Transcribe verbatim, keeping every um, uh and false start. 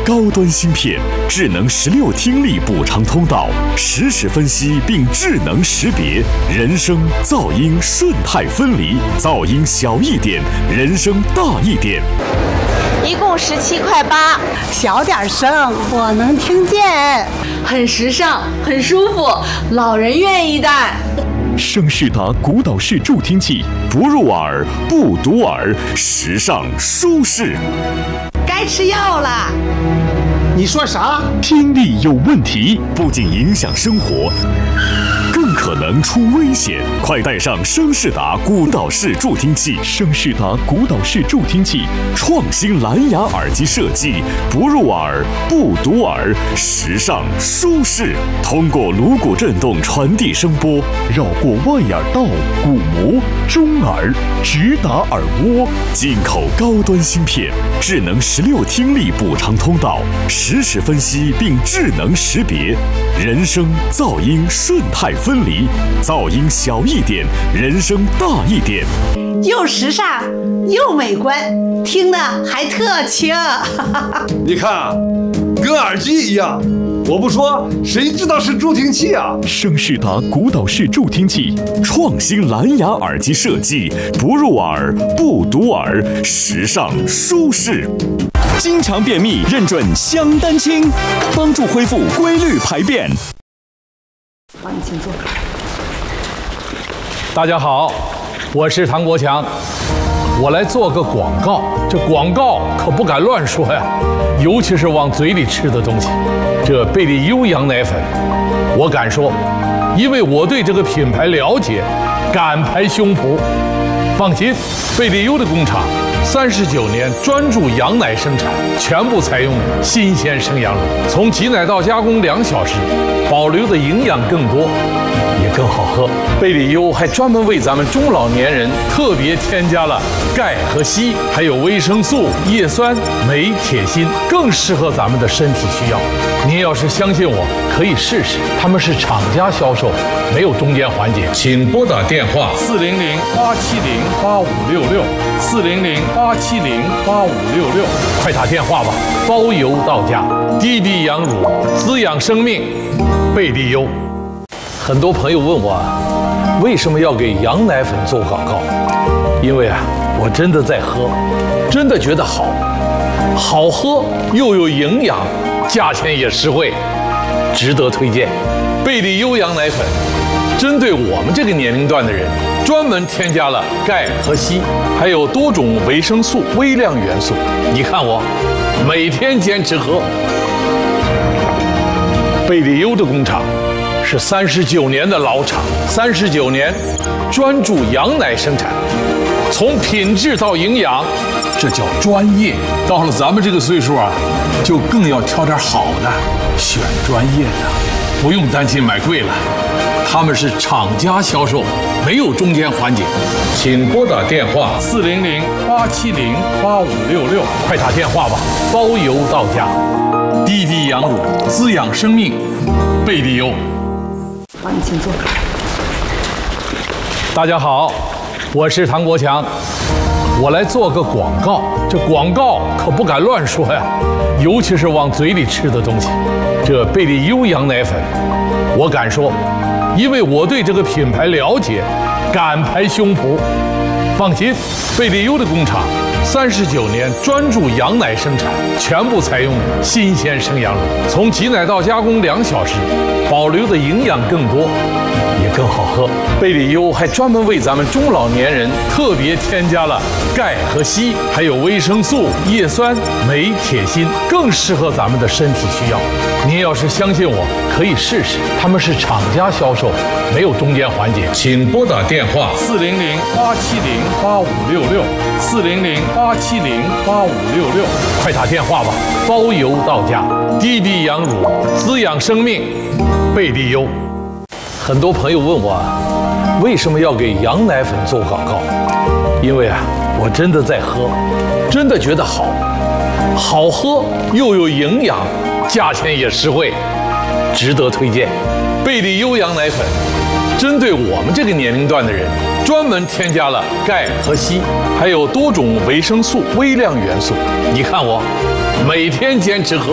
高端芯片，智能十六听力补偿通道，实时分析并智能识别，人声噪音顺态分离，噪音小一点，人声大一点。 一共十七块八， 小点声，我能听见。 很时尚，很舒服，老人愿意戴。 声仕达古岛式助听器，不入耳，不堵耳，时尚舒适。 该吃药了。 你说啥？ 听力有问题，不仅影响生活，更可能出危险。快带上声仕达古岛式助听器。声仕达古岛式助听器，创新蓝牙耳机设计，不入耳，不堵耳，时尚舒适。通过颅骨振动传递声波，绕过外耳道、鼓膜、中耳，直达耳蜗。进口高端芯片，智能十六听力补偿通道，实时分析并智能识别，人声噪音顺态分离，噪音小一点，人声大一点。 又时尚又美观，听得还特轻。 你看，跟耳机一样。我不说，谁知道是助听器啊？ 声仕达古岛式助听器，创新蓝牙耳机设计，不入耳，不堵耳，时尚舒适。经常便秘，认准香丹清，帮助恢复规律排便。 好，你请坐。 大家好，我是唐国强，我来做个广告。这广告可不敢乱说呀，尤其是往嘴里吃的东西。这贝利优羊奶粉，我敢说，因为我对这个品牌了解，敢拍胸脯。放心，贝利优的工厂三十九年专注羊奶生产，全部采用新鲜生羊乳，从挤奶到加工两小时，保留的营养更多，也更好喝。贝利优还专门为咱们中老年人特别添加了钙和硒，还有维生素、叶酸、镁、铁、锌，更适合咱们的身体需要。您要是相信我，可以试试。他们是厂家销售，没有中间环节。请拨打电话四零零八七零八五六六四零零八七零八五六六，快打电话吧，包邮到家。滴滴羊乳，滋养生命，贝利优。很多朋友问我，为什么要给羊奶粉做广告？因为啊，我真的在喝，真的觉得好，好喝又有营养，价钱也实惠，值得推荐。贝利优羊奶粉针对我们这个年龄段的人，专门添加了钙和硒，还有多种维生素、微量元素。你看我每天坚持喝。贝利优的工厂是三十九年的老厂，三十九年专注羊奶生产，从品质到营养，这叫专业。到了咱们这个岁数啊，就更要挑点好的，选专业的，不用担心买贵了。他们是厂家销售，没有中间环节。请拨打电话四零零八七零八五六六，快打电话吧，包邮到家。滴滴羊乳，滋养生命，贝利优。 好，你请坐。 大家好，我是唐国强，我来做个广告。这广告可不敢乱说呀，尤其是往嘴里吃的东西。这贝利优羊奶粉，我敢说，因为我对这个品牌了解，敢拍胸脯。放心，贝利优的工厂三十九年专注羊奶生产，全部采用新鲜生羊乳，从挤奶到加工两小时，保留的营养更多，也更好喝。贝利优还专门为咱们中老年人特别添加了钙和硒，还有维生素、叶酸、镁、铁、锌，更适合咱们的身体需要。您要是相信我，可以试试。他们是厂家销售，没有中间环节。请拨打电话四零零八七零八五六六四零零八七零八五六六，快打电话吧，包邮到家。滴滴羊乳，滋养生命，贝利优。很多朋友问我，为什么要给羊奶粉做广告？因为啊，我真的在喝，真的觉得好，好喝又有营养，价钱也实惠，值得推荐。贝利优羊奶粉针对我们这个年龄段的人，专门添加了钙和硒，还有多种维生素、微量元素。你看我每天坚持喝。